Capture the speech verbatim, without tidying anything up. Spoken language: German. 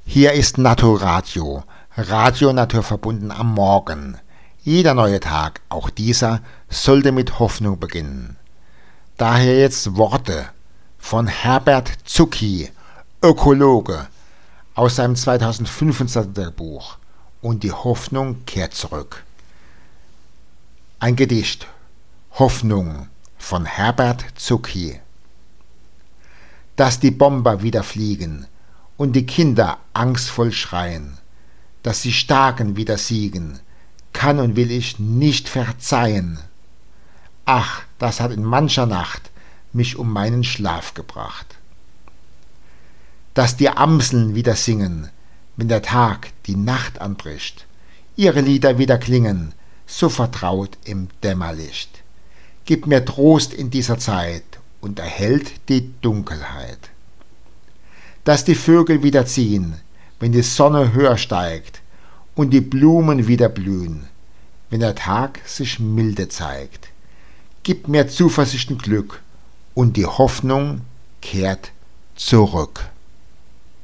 Hier ist Naturradio, Radio naturverbunden am Morgen. Jeder neue Tag, auch dieser, sollte mit Hoffnung beginnen. Daher jetzt Worte von Herbert Zucki, Ökologe, aus seinem zweitausendfünfzehn Buch Und die Hoffnung kehrt zurück. Ein Gedicht, Hoffnung, von Herbert Zucki. Dass die Bomber wieder fliegen und die Kinder angstvoll schreien, dass die Starken wieder siegen, kann und will ich nicht verzeihen. Ach, das hat in mancher Nacht mich um meinen Schlaf gebracht. Dass die Amseln wieder singen, wenn der Tag die Nacht anbricht, ihre Lieder wieder klingen, so vertraut im Dämmerlicht. Gib mir Trost in dieser Zeit und erhellt die Dunkelheit. Dass die Vögel wieder ziehen, wenn die Sonne höher steigt und die Blumen wieder blühen, wenn der Tag sich milde zeigt. Gib mir Zuversicht und Glück und die Hoffnung kehrt zurück.